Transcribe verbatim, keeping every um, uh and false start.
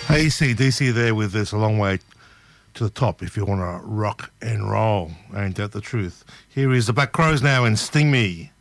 A C D C there with this A Long Way to the Top if you want to rock and roll. Ain't that the truth? Here is the Black Crows now and Sting Me.